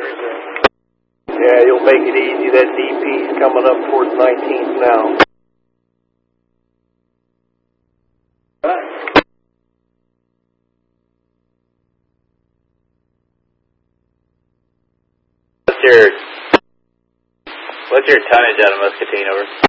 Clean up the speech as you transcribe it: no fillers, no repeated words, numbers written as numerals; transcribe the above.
Yeah, you'll make it easy. That DP's coming up towards 19th now. What's your tonnage out of Muscatine, over?